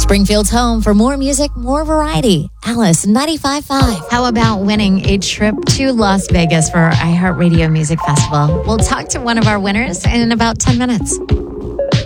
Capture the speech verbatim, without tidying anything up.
Springfield's home for more music, more variety. Alice ninety-five point five. How about winning a trip to Las Vegas for our iHeartRadio Music Festival? We'll talk to one of our winners in about ten minutes.